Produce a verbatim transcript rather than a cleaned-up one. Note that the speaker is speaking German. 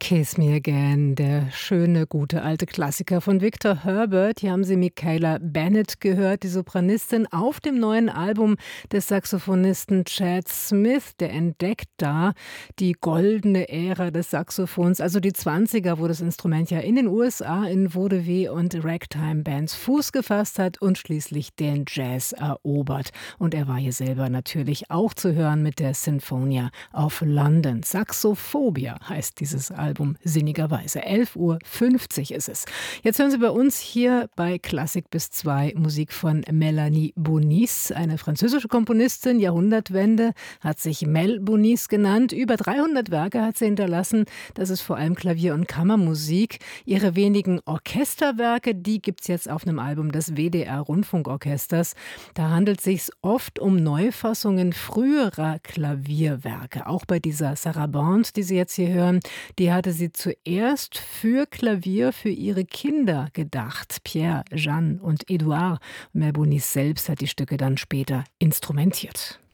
Kiss Me Again, der schöne, gute alte Klassiker von Victor Herbert. Hier haben Sie Michaela Bennett gehört, die Sopranistin auf dem neuen Album des Saxophonisten Chad Smith. Der entdeckt da die goldene Ära des Saxophons, also die Zwanziger, wo das Instrument ja in den U S A in Vaudeville und Ragtime-Bands Fuß gefasst hat und schließlich den Jazz erobert. Und er war hier selber natürlich auch zu hören mit der Sinfonia of London. Saxophobia heißt dieses Album. Album sinnigerweise. elf Uhr fünfzig ist es. Jetzt hören Sie bei uns hier bei Klassik bis zwei Musik von Melanie Bonis, eine französische Komponistin, Jahrhundertwende, hat sich Mel Bonis genannt. Über dreihundert Werke hat sie hinterlassen. Das ist vor allem Klavier- und Kammermusik. Ihre wenigen Orchesterwerke, die gibt es jetzt auf einem Album des W D R-Rundfunkorchesters. Da handelt es sich oft um Neufassungen früherer Klavierwerke. Auch bei dieser Sarabande, die Sie jetzt hier hören, die hatte sie zuerst für Klavier für ihre Kinder gedacht. Pierre, Jeanne und Edouard. Mel Bonis selbst hat die Stücke dann später instrumentiert.